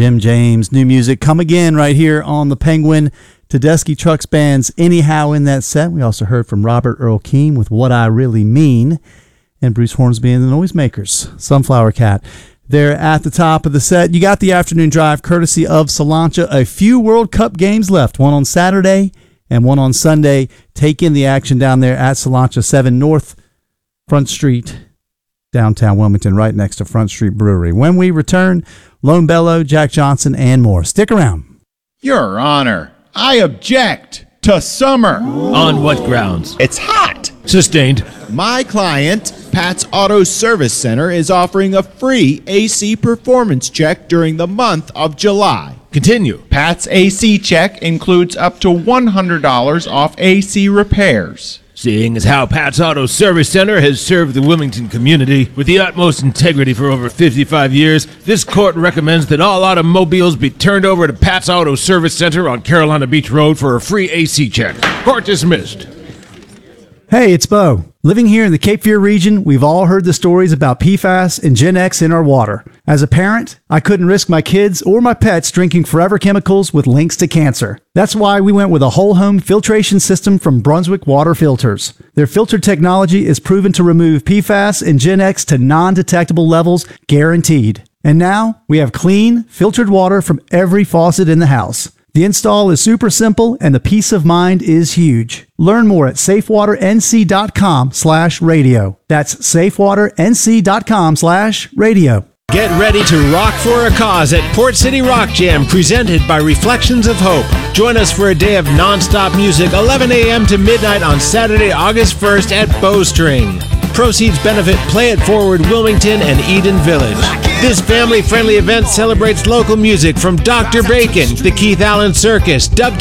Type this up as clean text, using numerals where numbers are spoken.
Jim James. New music come again right here on the Penguin. Tedeschi Trucks Band's Anyhow in that set. We also heard from Robert Earl Keen with What I Really Mean, and Bruce Hornsby and the Noisemakers, Sunflower Cat. They're at the top of the set. You got the afternoon drive courtesy of Salancha. A few World Cup games left, one on Saturday and one on Sunday. Take in the action down there at Salancha 7 North Front Street, downtown Wilmington, right next to Front Street Brewery. When we return, Lone Bellow, Jack Johnson, and more. Stick around. Your Honor, I object to summer. On what grounds? It's hot. Sustained. My client, Pat's Auto Service Center, is offering a free AC performance check during the month of July. Continue. Pat's AC check includes up to $100 off AC repairs. Seeing as how Pat's Auto Service Center has served the Wilmington community with the utmost integrity for over 55 years, this court recommends that all automobiles be turned over to Pat's Auto Service Center on Carolina Beach Road for a free AC check. Court dismissed. Hey, it's Bo. Living here in the Cape Fear region, we've all heard the stories about PFAS and Gen X in our water. As a parent, I couldn't risk my kids or my pets drinking forever chemicals with links to cancer. That's why we went with a whole home filtration system from Brunswick Water Filters. Their filter technology is proven to remove PFAS and Gen X to non-detectable levels, guaranteed. And now, we have clean, filtered water from every faucet in the house. The install is super simple and the peace of mind is huge. Learn more at safewaternc.com/radio. That's safewaternc.com/radio. Get ready to rock for a cause at Port City Rock Jam, presented by Reflections of Hope. Join us for a day of non-stop music, 11 a.m. to midnight on Saturday, August 1st at Bowstring. Proceeds benefit Play It Forward Wilmington and Eden Village. This family-friendly event celebrates local music from Dr. Bacon, the Keith Allen Circus, Dub